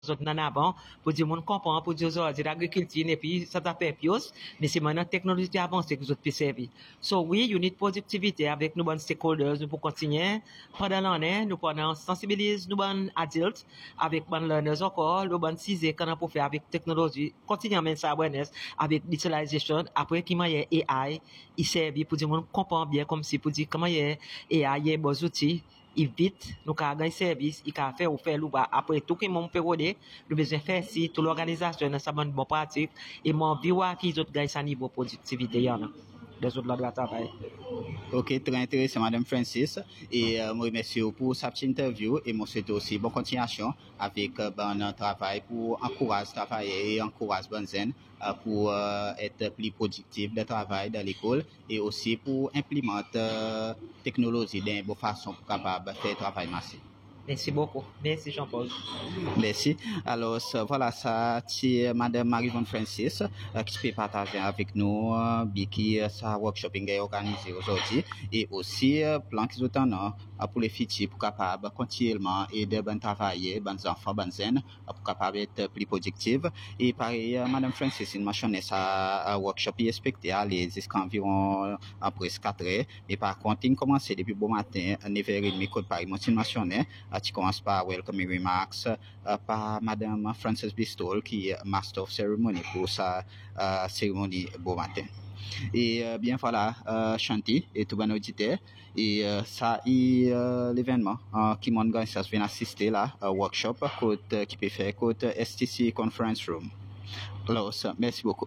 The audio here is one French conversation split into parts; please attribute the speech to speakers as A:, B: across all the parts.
A: autres en avant pour dire mon comprend pour dire l'agriculture et puis ça t'a fait pios mais c'est maintenant technologie avancée que vous autres peut servir. So oui, you need productivité avec nos bonnes stakeholders nous pour continuer pendant l'année nous pendant sensibiliser nous bonnes adultes avec bonnes learners encore nous bonnes ciser qu'on a pour faire avec technologie continuer à mettre ça awareness avec l'utilisation après qui m'a AI il servi pour dire mon comprend bien comme si pour dire comment il y a AI bons outils il vite nous avons gagné service il a fait ou faire l'ouba après tout qui m'ont période le besoin faire si toute l'organisation dans sa bonne pratique et mon voir qui autres gagner sa niveau productivité yana des autres là doit travailler.
B: Ok, très intéressant, Madame Francis. Et moi, remercie pour cette petite interview et moi souhaite aussi bonne continuation avec notre travail pour encourager le travail et encourager Bonzen pour être plus productif de travail dans l'école et aussi pour implémenter technologie d'une bonne façon pour capable faire travail massif.
A: Merci beaucoup. Merci Jean-Paul.
B: Merci. Alors voilà, ça c'est Madame Marie-Von Francis qui peut partager avec nous qui sa workshop est organisé aujourd'hui et aussi plan qu'ils ont pour les futurs pour capable continuellement aider ben travailler ben enfants ben zen pour capable être plus productive et pareil Madame Francis il mentionné sa workshop est expecté aller jusqu'à environ presque 4 heures mais par contre il commence depuis bon matin 9h30 code Paris mentionné tu commences par welcoming remarks par Madame Frances Bristol qui est Master of Ceremony pour sa cérémonie beau matin. Et bien voilà, Chanty et tout bon auditeur. Et ça est l'événement qui m'a vient assister là, workshop qui peut faire côté STC Conference Room. Alors, merci beaucoup.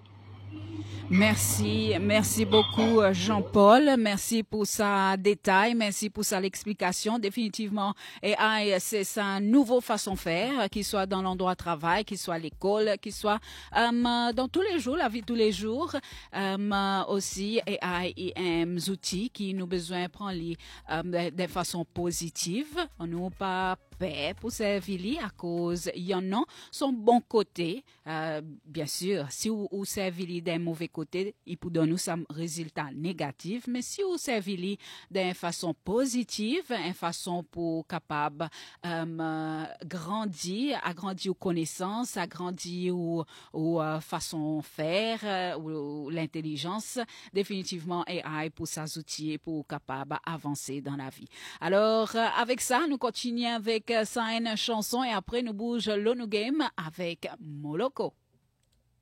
C: Merci beaucoup Jean-Paul, merci pour sa détail, merci pour sa l'explication. Définitivement, AI c'est sa nouvelle façon de faire, qu'il soit dans l'endroit de travail, qu'il soit à l'école, qu'il soit dans tous les jours, la vie de tous les jours. Aussi AI et un outil qui nous besoin prendre de façon positive, nous pas paix pour servir à cause il y en a son bon côté bien sûr si vous servir d'un mauvais côté il peut donner un résultat négatif mais si vous servir d'une façon positive une façon pour capable agrandir aux connaissances agrandir aux façon faire ou l'intelligence définitivement AI pour ça outils pour capable avancer dans la vie. Alors avec ça nous continuons avec ça une chanson et après nous bouge l'ONU Game avec Moloko.